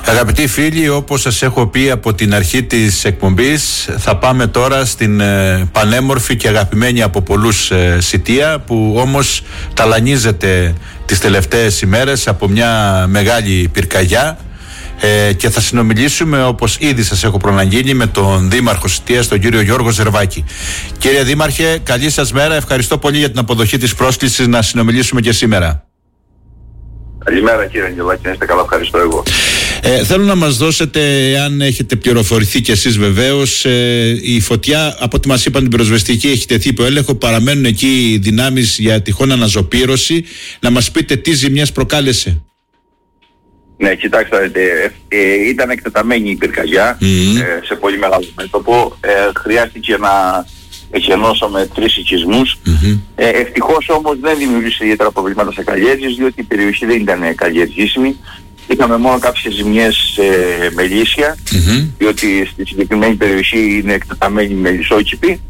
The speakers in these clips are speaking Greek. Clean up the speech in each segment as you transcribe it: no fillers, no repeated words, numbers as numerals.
Αγαπητοί φίλοι, όπως σας έχω πει από την αρχή της εκπομπής, θα πάμε τώρα στην πανέμορφη και αγαπημένη από πολλούς Σιτία, που όμως ταλανίζεται τις τελευταίες ημέρες από μια μεγάλη πυρκαγιά, και θα συνομιλήσουμε, όπως ήδη σας έχω προναγγείλει, με τον Δήμαρχο Σιτίας, τον κύριο Γιώργο Ζερβάκη. Κύριε Δήμαρχε, καλή σας μέρα. Ευχαριστώ πολύ για την αποδοχή της πρόσκλησης να συνομιλήσουμε και σήμερα. Καλημέρα κύριε Αγγελάκη, να είστε καλά, ευχαριστώ εγώ. Θέλω να μας δώσετε, αν έχετε πληροφορηθεί κι εσείς βεβαίως, η φωτιά, από ό,τι μας είπαν την πυροσβεστική, έχει τεθεί υπό έλεγχο, παραμένουν εκεί δυνάμεις για τυχόν αναζωπήρωση. Να μας πείτε τι ζημιές προκάλεσε. Ναι, κοιτάξτε, ήταν εκτεταμένη η πυρκαγιά σε πολύ μεγάλο μέτωπο. Χρειάστηκε να εκενώσαμε 3 οικισμούς. Ευτυχώς όμως δεν δημιουργήσε ιδιαίτερα προβλήματα σε καλλιέργειες, διότι η περιοχή δεν ήταν καλλιεργήσιμη. Είχαμε μόνο κάποιες ζημιές με λύσια, διότι στη συγκεκριμένη περιοχή είναι εκτεταμένη με λυσόκηπη.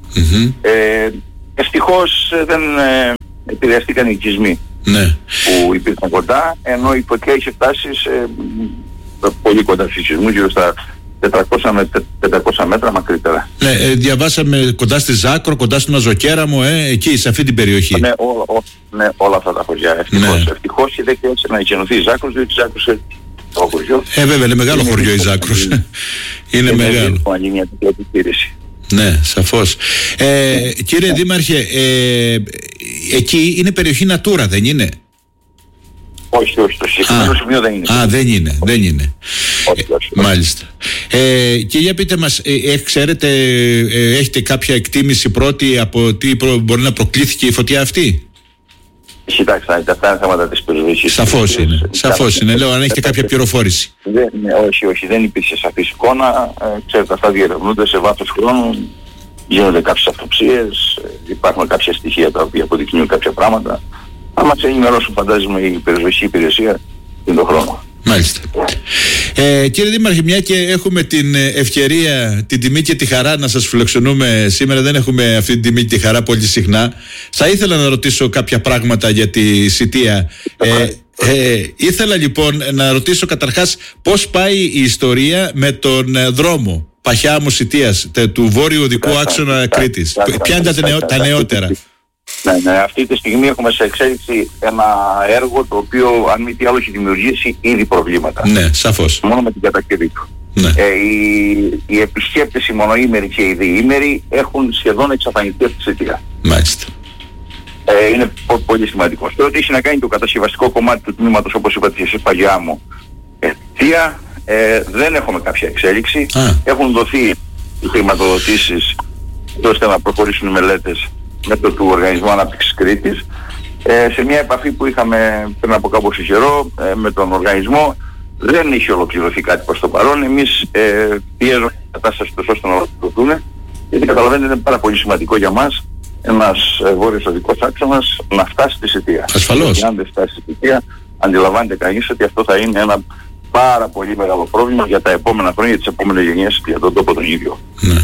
Ευτυχώς δεν επηρεαστήκαν οι οικισμοί που υπήρχαν κοντά, ενώ η φωτιά είχε φτάσει πολύ κοντά στους οικισμούς, γύρω στα 400 με 500 μέτρα μακρύτερα. Ναι, διαβάσαμε κοντά στη Ζάκρο, κοντά στον Αζοκέραμο, εκεί, σε αυτή την περιοχή. Ναι, όλα αυτά τα χωριά. Ευτυχώς δεν χρειάζεται να εκενωθεί η Ζάκρος, διότι η Ζάκρος είναι το χωριό. Βέβαια, είναι μεγάλο χωριό η Ζάκρος. Είναι μεγάλο. Ναι, σαφώς. Κύριε Δήμαρχε, εκεί είναι περιοχή Natura, δεν είναι? Όχι, το συγκεκριμένο σημείο δεν είναι. Δεν είναι. Όχι. Μάλιστα. Και για πείτε μας, ξέρετε, έχετε κάποια εκτίμηση πρώτη από τι μπορεί να προκλήθηκε η φωτιά αυτή? Κοιτάξτε, αυτά είναι θέματα της περιοχής. Σαφώς είναι. Λέω, αν έχετε κάποια πληροφόρηση. Όχι, δεν υπήρχε σαφής εικόνα. Ξέρετε, αυτά διερευνούνται σε βάθος χρόνου. Γίνονται κάποιες αυτοψίες, υπάρχουν κάποια στοιχεία τα οποία αποδεικνύουν κάποια πράγματα. Θα μας ενημερώσουν, φαντάζομαι, η περιοχή υπηρεσία για τον χρόνο. Μάλιστα. Κύριε Δήμαρχε, μια και έχουμε την ευκαιρία, την τιμή και τη χαρά να σας φιλοξενούμε σήμερα, δεν έχουμε αυτή την τιμή και τη χαρά πολύ συχνά. Θα ήθελα να ρωτήσω κάποια πράγματα για τη Σιτία. Ήθελα λοιπόν να ρωτήσω καταρχάς πώς πάει η ιστορία με τον δρόμο Παχιάμου Σιτίας, του βόρειου οδικού άξονα Κρήτης. Ποια είναι τα νεότερα? Ναι, αυτή τη στιγμή έχουμε σε εξέλιξη ένα έργο το οποίο, αν μη τι άλλο, έχει δημιουργήσει ήδη προβλήματα. Ναι, σαφώς. Μόνο με την κατασκευή του. Ναι. Οι επισκέπτες, οι μονοήμεροι και οι διήμεροι, έχουν σχεδόν εξαφανιστεί από τη Σιτία. Μάλιστα. Είναι πολύ σημαντικό. Τώρα, τι έχει να κάνει το κατασκευαστικό κομμάτι του τμήματος, όπως είπατε εσείς, Παγιάμου Σιτία, δεν έχουμε κάποια εξέλιξη. Έχουν δοθεί οι χρηματοδοτήσεις ώστε να προχωρήσουν οι μελέτες μέσω του Οργανισμού Ανάπτυξης Κρήτης. Σε μια επαφή που είχαμε πριν από κάποιο καιρό με τον οργανισμό, δεν έχει ολοκληρωθεί κάτι προς το παρόν. Εμείς πιέζουμε την κατάσταση τους ώστε να ολοκληρωθούν, γιατί καταλαβαίνετε είναι πάρα πολύ σημαντικό για μας ένας βόρειος οδικός άξονας να φτάσει στη Σιτία. Ασφαλώς. Και αν δεν φτάσει στη Σιτία, αντιλαμβάνεται κανείς ότι αυτό θα είναι ένα πάρα πολύ μεγάλο πρόβλημα για τα επόμενα χρόνια, για τις επόμενες γενιές, για τον τόπο τον ίδιο. Ναι.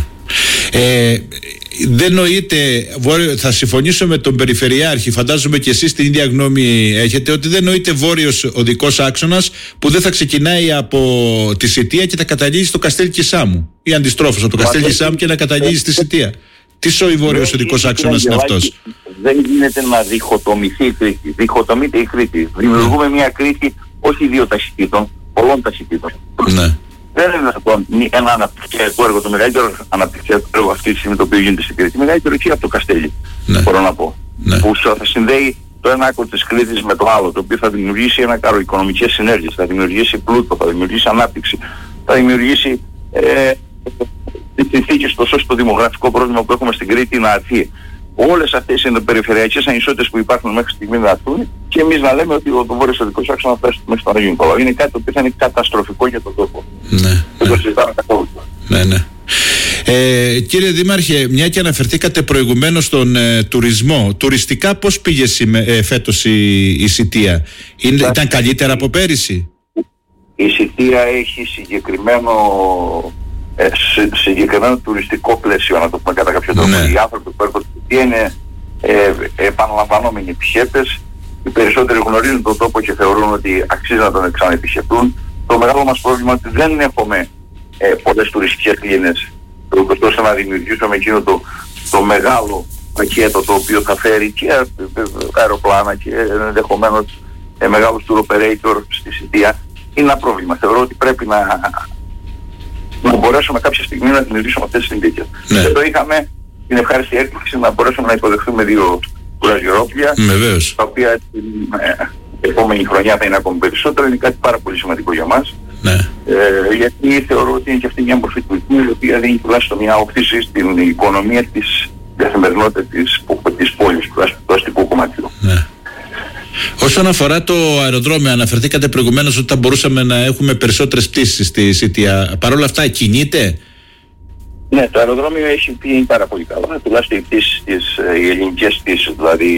Δεν νοείται, θα συμφωνήσω με τον Περιφερειάρχη, φαντάζομαι και εσείς την ίδια γνώμη έχετε, ότι δεν νοείται βόρειος οδικός άξονας που δεν θα ξεκινάει από τη Σιτία και θα καταλήγει στο Καστέλι Κισάμου, ή αντιστρόφως από το Καστέλι Κισάμου και να καταλήγει στη Σιτία. Τι σοϊ βόρειος οδικός άξονας είναι αυτός? Δεν γίνεται να διχοτομηθεί η Κρήτη. Διχοτομείται η Κρήτη. Δημιουργούμε μια Κρήτη όχι 2 ταχυτήτων, πολλών ταχυτήτων. Ναι. Δεν είναι λοιπόν ένα αναπτυξιακό έργο, το μεγαλύτερο αναπτυξιακό έργο αυτή τη στιγμή το οποίο γίνεται στην Κρήτη. Μεγαλύτερο εκεί από το Καστέλι, μπορώ να πω. Που θα συνδέει το ένα άκρο της Κρήτης με το άλλο, το οποίο θα δημιουργήσει ένα κάρο οικονομικές συνέργειες, θα δημιουργήσει πλούτο, θα δημιουργήσει ανάπτυξη, θα δημιουργήσει τις συνθήκες ώστε το δημογραφικό πρόβλημα που έχουμε στην Κρήτη να αρθεί. Όλες αυτές οι περιφερειακές ανισότητες που υπάρχουν μέχρι στιγμή να έρθουν και εμείς να λέμε ότι ο βόρειος οδικός άξονας θα φτάσει μέχρι τον Άγιο Νικόλαο. Είναι κάτι το οποίο θα είναι καταστροφικό για τον τόπο. Ναι. Δεν το συζητάμε καθόλου. Ναι. Κύριε Δήμαρχε, μια και αναφερθήκατε προηγουμένως στον τουρισμό, τουριστικά πώς πήγε φέτος η Σιτία? Ήταν καλύτερα από πέρυσι? Η Σιτία έχει συγκεκριμένο τουριστικό πλαίσιο, να το πούμε κατά κάποιο τρόπο. Οι άνθρωποι που έρχονται στη Σιτία είναι επαναλαμβανόμενοι επισκέπτες. Οι περισσότεροι γνωρίζουν τον τόπο και θεωρούν ότι αξίζει να τον ξαναεπισκεφτούν. Το μεγάλο μας πρόβλημα είναι ότι δεν έχουμε πολλές τουριστικές κλίνες, ώστε να δημιουργήσουμε εκείνο το μεγάλο πακέτο το οποίο θα φέρει και αεροπλάνα και ενδεχομένως μεγάλος tour operator στη Σιτία. Είναι ένα πρόβλημα. Θεωρώ ότι πρέπει να μπορέσουμε κάποια στιγμή να δημιουργήσουμε αυτές τις συνθήκες. Ναι. Εδώ είχαμε την ευχάριστη έκπληξη να μπορέσουμε να υποδεχθούμε 2 κουραζιερόπλια, τα οποία την επόμενη χρονιά θα είναι ακόμη περισσότερο. Είναι κάτι πάρα πολύ σημαντικό για μας. Ναι. Γιατί θεωρώ ότι είναι και αυτή μια μορφή τουρισμού η οποία δίνει τουλάχιστον μια όθηση στην οικονομία της καθημερινότητας της πόλης, του αστικού κομματιού. Ναι. Όσον αφορά το αεροδρόμιο, αναφερθήκατε προηγουμένως ότι θα μπορούσαμε να έχουμε περισσότερες πτήσεις στη Σιτία. Παρ' όλα αυτά κινείται? Ναι, το αεροδρόμιο έχει πει πάρα πολύ καλά. Τουλάχιστον οι πτήσεις, οι ελληνικές πτήσεις, δηλαδή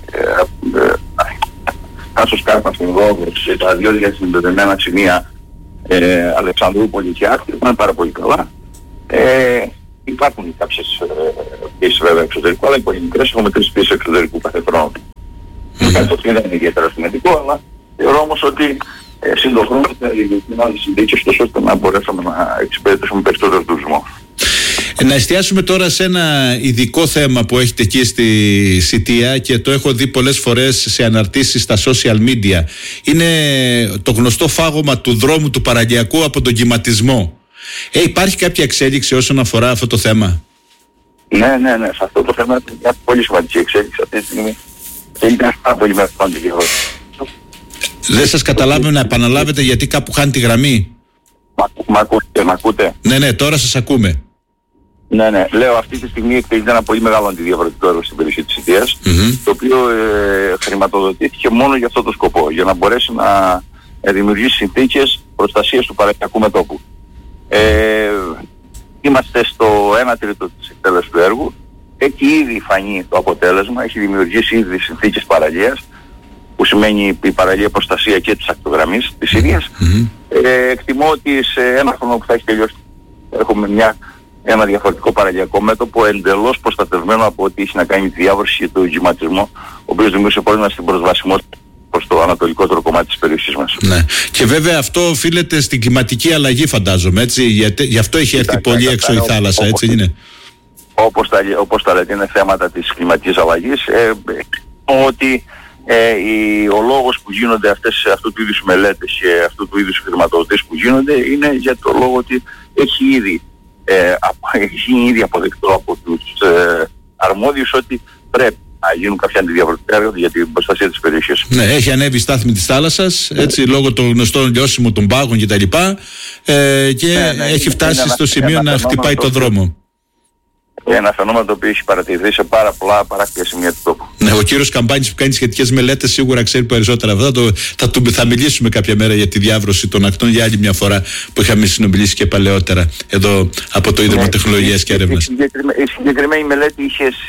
Άσος Κάρπα στην Ρόδος, τα 2 διασυνδεδεμένα σημεία Αλεξανδρούπολη και Άκρη, πάνε πάρα πολύ καλά. Υπάρχουν κάποιες πτήσεις βέβαια εξωτερικού, αλλά οι πολύ μικρές. Έχουμε 3 πτήσεις εξωτερικού κάθε χρόνο. Κάτι το οποίο δεν είναι ιδιαίτερα σημαντικό, αλλά θεωρώ όμως ότι συντοχρόνως θα δημιουργηθούν άλλες συνθήκες ώστε να μπορέσουμε να εξυπηρετήσουμε περισσότερο τουρισμό. Να εστιάσουμε τώρα σε ένα ειδικό θέμα που έχετε εκεί στη Σιτία και το έχω δει πολλές φορές σε αναρτήσεις στα social media. Είναι το γνωστό φάγωμα του δρόμου του Παραλιακού από τον κυματισμό. Υπάρχει κάποια εξέλιξη όσον αφορά αυτό το θέμα? Ναι. Σε αυτό το θέμα είναι μια πολύ σημαντική εξέλιξη αυτή τη στιγμή. Είναι πάρα πολύ μεγάλη διαφορά. Δεν σας καταλάβουμε να επαναλάβετε γιατί κάπου χάνει τη γραμμή. Μ' ακούτε? Ναι, τώρα σας ακούμε. Ναι. Λέω αυτή τη στιγμή εκτελείται ένα πολύ μεγάλο αντιδιαβρωτικό έργο στην περιοχή της Σιτίας, το οποίο χρηματοδοτήθηκε μόνο για αυτό το σκοπό, για να μπορέσει να δημιουργήσει συνθήκες προστασίας του παραλιακού μετώπου. Είμαστε στο 1/3 της εκτέλεσης του έργου. Έχει ήδη φανεί το αποτέλεσμα, έχει δημιουργήσει ήδη συνθήκες παραλίας, που σημαίνει η παραλία προστασία και της ακτογραμμής της ίδιας. Εκτιμώ ότι σε ένα χρόνο που θα έχει τελειώσει έχουμε ένα διαφορετικό παραλιακό μέτωπο, εντελώς προστατευμένο από ό,τι έχει να κάνει τη διάβρωση και τον κυματισμό, ο οποίος δημιούργησε πρόβλημα στην προσβασιμότητα προς το ανατολικότερο κομμάτι της περιοχής μας. Ναι. Και βέβαια αυτό οφείλεται στην κλιματική αλλαγή, φαντάζομαι, έτσι. Γι' αυτό έχει έρθει πολύ έξω η θάλασσα, έτσι είναι? Όπως τα λέτε, είναι θέματα της κλιματικής αλλαγής. Ότι ο λόγος που γίνονται αυτού του είδους μελέτες και αυτού του είδους χρηματοδοτήσεις που γίνονται είναι για το λόγο ότι έχει ήδη αποδεικτό από τους αρμόδιους ότι πρέπει να γίνουν κάποια αντιδιαβρωτικά έργα για την προστασία της περιοχής. Ναι, έχει ανέβει η στάθμη της θάλασσας, έτσι, λόγω των γνωστών λιώσιμων των πάγων κτλ. Και έχει φτάσει στο σημείο να χτυπάει το δρόμο. Ένα φαινόμενο το οποίο έχει παρατηρηθεί σε πάρα πολλά παράκτια σημεία του τόπου. Ναι, ο κύριος Καμπάνης που κάνει σχετικές μελέτες σίγουρα ξέρει περισσότερα αυτά. Θα μιλήσουμε κάποια μέρα για τη διάβρωση των ακτών για άλλη μια φορά που είχαμε συνομιλήσει και παλαιότερα εδώ από το Ίδρυμα Τεχνολογίας και Έρευνας. Η συγκεκριμένη μελέτη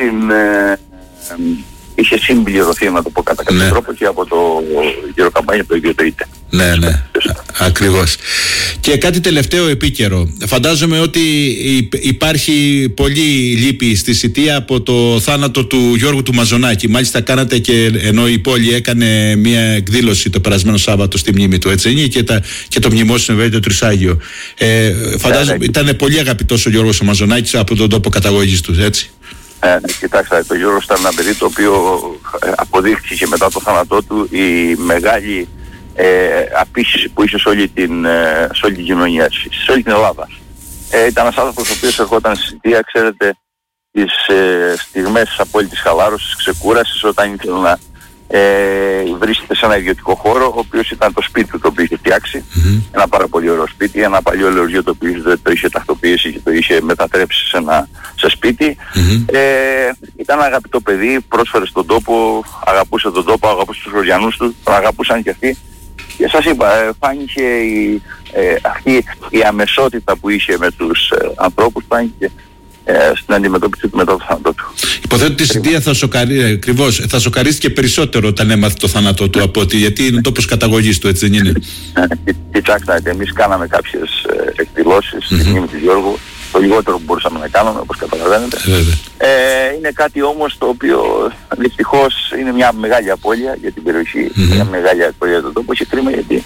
είχε συμπληρωθεί, να το πω κατά κάποιο τρόπο, και από το κύριο Καμπάνη, από το ίδιο το ΙΤΕ. Ναι, ακριβώς. Και κάτι τελευταίο επίκαιρο. Φαντάζομαι ότι υπάρχει πολύ λύπη στη Σιτία από το θάνατο του Γιώργου του Μαζονάκη. Μάλιστα κάνατε και, ενώ η πόλη έκανε μια εκδήλωση το περασμένο Σάββατο στη μνήμη του, έτσι, και το μνημόσυνο βέβαια το Τρισάγιο. Φαντάζομαι ήταν πολύ αγαπητός ο Γιώργος ο Μαζονάκης από τον τόπο καταγωγής του, έτσι. Κοιτάξτε, το Γιώργος ήταν ένα παιδί το οποίο αποδείχθηκε μετά το θάνατό του η μεγάλη απήχηση που είχε σε όλη την κοινωνία, σε όλη την Ελλάδα. Ήταν ένας άνθρωπος ο οποίος ερχόταν στη Σιτία, ξέρετε, τις στιγμές της απόλυτης χαλάρωσης, ξεκούρασης, όταν ήθελε να βρίσκεται σε ένα ιδιωτικό χώρο, ο οποίος ήταν το σπίτι του το οποίο είχε φτιάξει, ένα πάρα πολύ ωραίο σπίτι, ένα παλιό λεωργείο το οποίο το είχε τακτοποιήσει και το είχε μετατρέψει σε σπίτι. Ήταν ένα αγαπητό παιδί, πρόσφερε στον τόπο, αγαπούσε τον τόπο, αγαπούσε τους Χωριανούς του, τον αγαπούσαν και αυτοί. Και σας είπα, φάνηκε αυτή η αμεσότητα που είχε με τους ανθρώπους, φάνηκε στην αντιμετώπιση του μετά το θάνατό του. Υποθέτω ότι η Σιτία θα σοκαρίστηκε περισσότερο όταν έμαθε το θάνατό του από ότι, γιατί είναι τόπος καταγωγής του, έτσι δεν είναι? Κοιτάξτε, εμείς κάναμε κάποιες εκδηλώσεις στη μνήμη του Γιώργου, το λιγότερο που μπορούσαμε να κάνουμε, όπως καταλαβαίνετε. Είναι κάτι όμως το οποίο δυστυχώς είναι μια μεγάλη απώλεια για την περιοχή, μια μεγάλη απώλεια για τον τόπο, και κρίμα, γιατί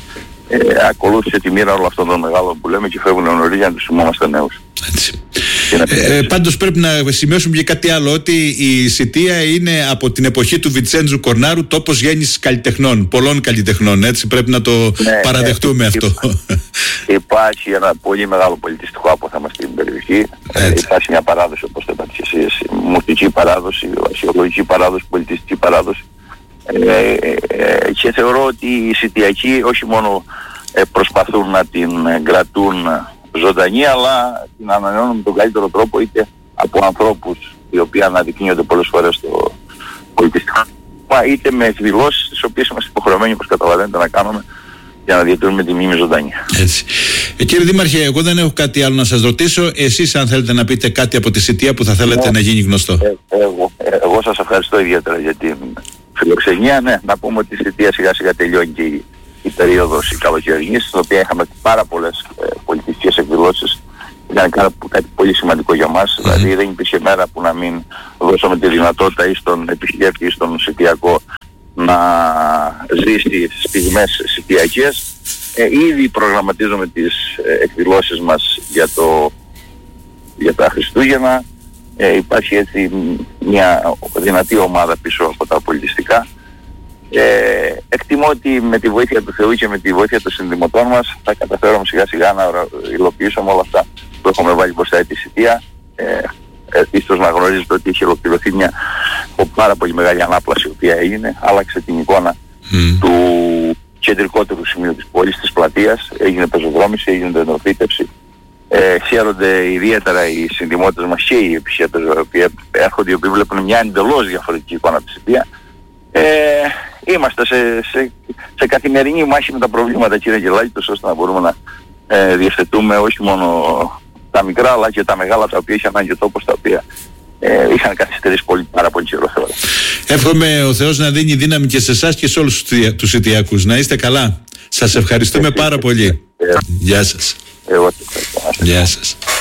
ακολούθησε τη μοίρα όλων αυτών των μεγάλων που λέμε και φεύγουν νωρίς για να τους θυμόμαστε νέους. Πάντως πρέπει να σημειώσουμε και κάτι άλλο, ότι η Σιτία είναι από την εποχή του Βιτσέντζου Κορνάρου τόπος γέννησης καλλιτεχνών, πολλών καλλιτεχνών, έτσι πρέπει να το παραδεχτούμε αυτό. Υπάρχει ένα πολύ μεγάλο πολιτιστικό απόθεμα στην περιοχή. Υπάρχει μια παράδοση, όπως το είπατε και εσείς, μουσική παράδοση, αρχαιολογική παράδοση, πολιτιστική παράδοση. Και θεωρώ ότι οι Σιτιακοί όχι μόνο προσπαθούν να την κρατούν ζωντανή, αλλά την ανανεώνουν με τον καλύτερο τρόπο, είτε από ανθρώπους οι οποίοι αναδεικνύονται πολλές φορές στο πολιτιστικό, είτε με εκδηλώσεις τις οποίες είμαστε υποχρεωμένοι, όπως καταλαβαίνετε, να κάνουμε για να διατηρούμε τη μνήμη ζωντανή. Έτσι. Κύριε Δήμαρχε, εγώ δεν έχω κάτι άλλο να σας ρωτήσω. Εσείς αν θέλετε να πείτε κάτι από τη Σιτία που θα θέλετε να γίνει γνωστό. Εγώ σας ευχαριστώ ιδιαίτερα για την φιλοξενία. Ναι, να πούμε ότι η Σιτία σιγά σιγά τελειώνει και η περίοδος η καλοκαιρινή, στην οποία είχαμε πάρα πολλές πολιτιστικές εκδηλώσεις. Ήταν κάτι πολύ σημαντικό για μας. Δηλαδή δεν υπήρχε μέρα που να μην δώσαμε τη δυνατότητα ή στον επισκέπτη ή στον Σιτιακό να ζήσει στιγμές σιτιακές. Ήδη προγραμματίζουμε τις εκδηλώσεις μας για τα Χριστούγεννα. Υπάρχει έτσι μια δυνατή ομάδα πίσω από τα πολιτιστικά. Εκτιμώ ότι με τη βοήθεια του Θεού και με τη βοήθεια των συνδημοτών μας θα καταφέρουμε σιγά σιγά να υλοποιήσουμε όλα αυτά που έχουμε βάλει μπροστά τη Σιτία. Ίσως να γνωρίζετε ότι έχει ολοκληρωθεί μια πάρα πολύ μεγάλη ανάπλαση η οποία έγινε, άλλαξε την εικόνα του κεντρικότερου σημείου της πόλης, της πλατείας, έγινε πεζοδρόμηση, έγινε δεντροφύτευση. Χαίρονται ιδιαίτερα οι συνδημότες μας και οι επισκέπτες οι οποίοι έρχονται, οι οποίοι βλέπουν μια εντελώς διαφορετική εικόνα από τη Σιτία. Είμαστε σε καθημερινή μάχη με τα προβλήματα, κύριε Γελάκη, ώστε να μπορούμε να διευθετούμε όχι μόνο τα μικρά αλλά και τα μεγάλα, τα οποία είχε ανάγκη ο τόπος, τα οποία είχαν καθυστερήσει πάρα πολύ καιρό. Εύχομαι ο Θεός να δίνει δύναμη και σε εσάς και σε όλους τους Σιτιακούς. Να είστε καλά. Σας ευχαριστούμε πάρα πολύ. Γεια σας. Εγώ Γεια σας.